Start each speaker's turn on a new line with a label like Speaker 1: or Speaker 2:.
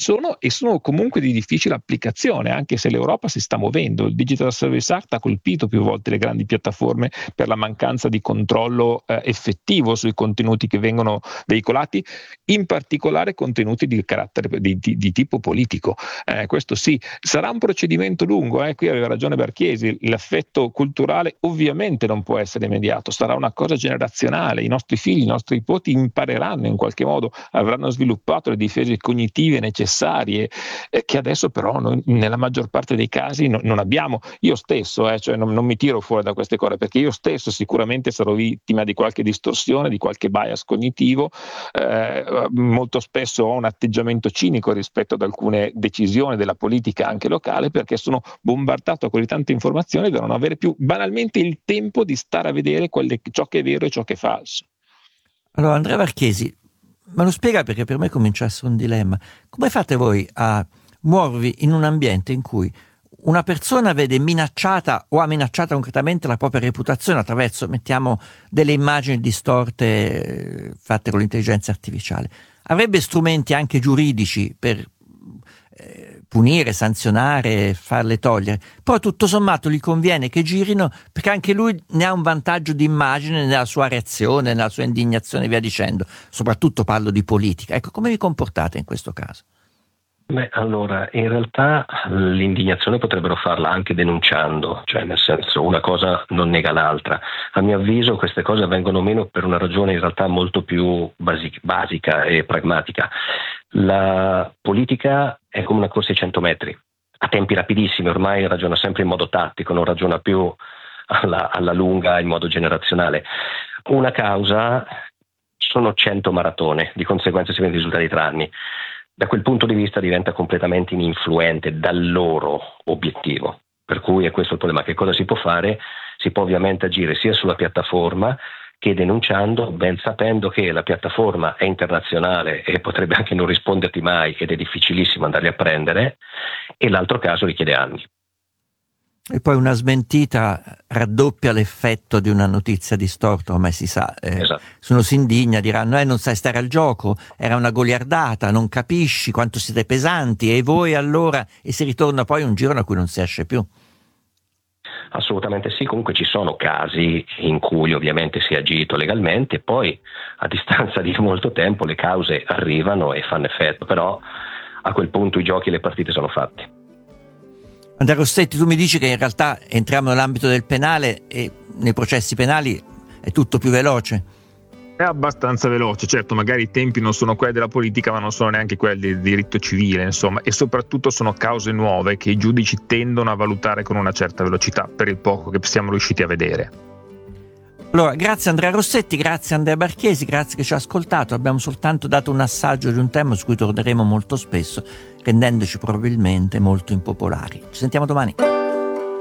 Speaker 1: e sono comunque di difficile applicazione, anche se l'Europa si sta muovendo. Il Digital Service Act ha colpito più volte le grandi piattaforme per la mancanza di controllo effettivo sui contenuti che vengono veicolati, in particolare contenuti di carattere di tipo politico. Questo sì, sarà un procedimento lungo, qui aveva ragione Barchesi, l'effetto culturale ovviamente non può essere immediato, sarà una cosa generazionale, i nostri figli, i nostri nipoti impareranno in qualche modo, avranno sviluppato le difese cognitive necessarie, che adesso però noi nella maggior parte dei casi non abbiamo. Io stesso, cioè non mi tiro fuori da queste cose, perché io stesso sicuramente sarò vittima di qualche distorsione, di qualche bias cognitivo, molto spesso ho un atteggiamento cinico rispetto ad alcune decisioni della politica anche locale, perché sono bombardato da così tante informazioni da non avere più banalmente il tempo di stare a vedere ciò che è vero e ciò che è falso.
Speaker 2: Allora, Andrea Barchesi, me lo spiega, perché per me comincia a essere un dilemma. Come fate voi a muovervi in un ambiente in cui una persona vede minacciata o ha minacciato concretamente la propria reputazione attraverso, mettiamo, delle immagini distorte fatte con l'intelligenza artificiale? Avrebbe strumenti anche giuridici per punire, sanzionare, farle togliere, però tutto sommato gli conviene che girino perché anche lui ne ha un vantaggio di immagine nella sua reazione, nella sua indignazione e via dicendo. Soprattutto parlo di politica. Ecco, come vi comportate in questo caso?
Speaker 3: Beh, allora, in realtà l'indignazione potrebbero farla anche denunciando, cioè nel senso una cosa non nega l'altra. A mio avviso queste cose avvengono meno per una ragione in realtà molto più basica e pragmatica. La politica è come una corsa ai 100 metri, a tempi rapidissimi, ormai ragiona sempre in modo tattico, non ragiona più alla lunga in modo generazionale. Una causa sono 100 maratone, di conseguenza si vedono i risultati tra anni. Da quel punto di vista diventa completamente ininfluente dal loro obiettivo. Per cui è questo il problema. Che cosa si può fare? Si può ovviamente agire sia sulla piattaforma che denunciando, ben sapendo che la piattaforma è internazionale e potrebbe anche non risponderti mai ed è difficilissimo andarli a prendere, e l'altro caso richiede anni.
Speaker 2: E poi una smentita raddoppia l'effetto di una notizia distorta, ormai si sa.
Speaker 3: Esatto.
Speaker 2: Se uno si indigna diranno non sai stare al gioco, era una goliardata, non capisci quanto siete pesanti, e voi allora, e si ritorna poi un giro da cui non si esce più.
Speaker 3: Assolutamente sì, comunque ci sono casi in cui ovviamente si è agito legalmente, poi a distanza di molto tempo le cause arrivano e fanno effetto, però a quel punto i giochi e le partite sono fatti.
Speaker 2: Andrea Rossetti, tu mi dici che in realtà entriamo nell'ambito del penale e nei processi penali è tutto più veloce.
Speaker 1: È abbastanza veloce, certo, magari i tempi non sono quelli della politica, ma non sono neanche quelli del diritto civile, insomma, e soprattutto sono cause nuove che i giudici tendono a valutare con una certa velocità, per il poco che siamo riusciti a vedere.
Speaker 2: Allora, grazie Andrea Rossetti, grazie Andrea Barchesi, grazie che ci ha ascoltato. Abbiamo soltanto dato un assaggio di un tema su cui torneremo molto spesso, rendendoci probabilmente molto impopolari. Ci sentiamo domani.